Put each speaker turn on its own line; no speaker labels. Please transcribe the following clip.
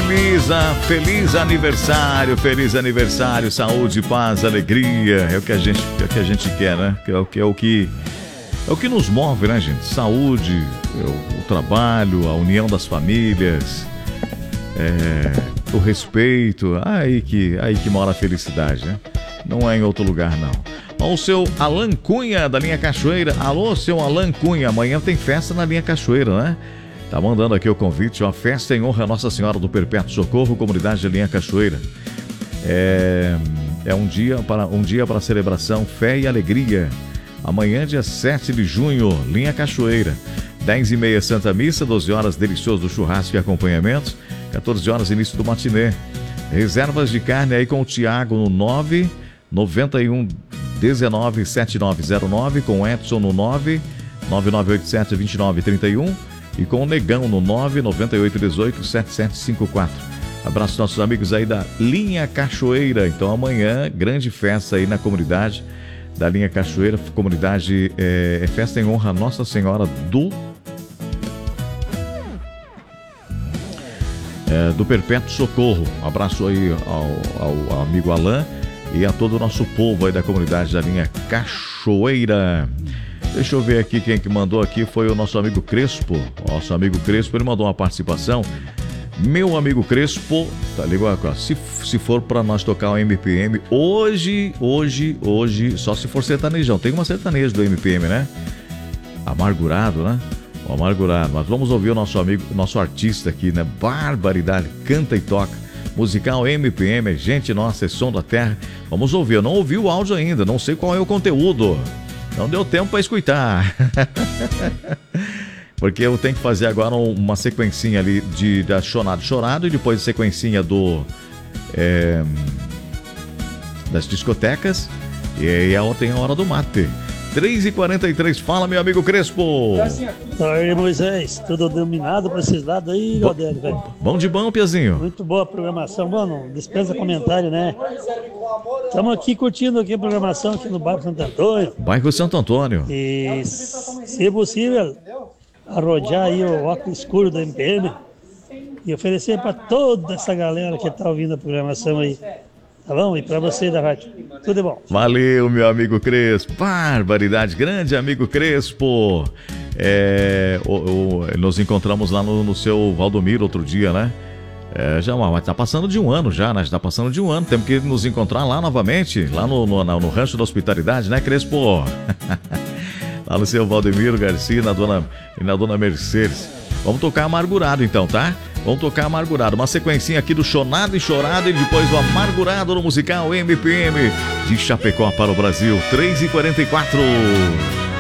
Feliz aniversário, saúde, paz, alegria. É o que a gente quer, né? É o que nos move, né, gente? Saúde, o trabalho, a união das famílias, o respeito. Aí que mora a felicidade, né? Não é em outro lugar, não. Ó, o seu Alan Cunha, da linha Cachoeira. Alô, seu Alan Cunha, amanhã tem festa na linha Cachoeira, né? Tá mandando aqui o convite, uma festa em honra a Nossa Senhora do Perpétuo Socorro, comunidade de linha Cachoeira. É um dia para celebração, fé e alegria. Amanhã, dia 7 de junho, linha Cachoeira. 10h30, Santa Missa, 12 horas, delicioso churrasco e acompanhamento. 14 horas, início do matinê. Reservas de carne aí com o Tiago no 991 19 7909, com o Edson no 9987 2931 e com o Negão no 998 18 7754. Abraço aos nossos amigos aí da linha Cachoeira. Então amanhã, grande festa aí na comunidade da linha Cachoeira, comunidade, festa em honra a Nossa Senhora do Perpétuo Socorro. Abraço aí ao amigo Alain e a todo o nosso povo aí da comunidade da linha Cachoeira. Deixa eu ver aqui quem que mandou aqui, foi o nosso amigo Crespo. Nosso amigo Crespo, ele mandou uma participação. Meu amigo Crespo, tá ligado? Se for pra nós tocar o MPM, hoje, só se for sertanejão. Tem uma sertaneja do MPM, né? Amargurado, né? O Amargurado. Mas vamos ouvir o nosso amigo, nosso artista aqui, né? Barbaridade, canta e toca. Musical MPM, gente nossa, é som da terra. Vamos ouvir, eu não ouvi o áudio ainda, não sei qual é o conteúdo. Não deu tempo para escutar. Porque eu tenho que fazer agora uma sequencinha ali da Chorado e depois a sequencinha das discotecas. E aí tem a hora do mate. 3h43, fala meu amigo Crespo.
Oi, Moisés, tudo dominado para esses lados aí, Rodrigo, velho?
Bom de bom, Piazinho.
Muito boa a programação, mano, dispensa comentário, né? Estamos aqui curtindo aqui a programação aqui no bairro Santo Antônio.
Bairro Santo Antônio.
E, se possível, arrojar aí o óculos escuro do MPM e oferecer para toda essa galera que está ouvindo a programação aí. Tá bom? E para você da rádio. Tudo de bom.
Valeu, meu amigo Crespo. Barbaridade, grande amigo Crespo. Nos encontramos lá no seu Valdomiro outro dia, né? Mas tá passando de um ano já, né? Já tá passando de um ano. Temos que nos encontrar lá novamente, lá no Rancho da Hospitalidade, né, Crespo? Lá no seu Valdemiro Garcia e na dona Mercedes. Vamos tocar Amargurado então, tá? Vamos tocar Amargurado. Uma sequencinha aqui do Chonado e Chorado e depois do Amargurado no musical MPM de Chapecó para o Brasil. 3h44.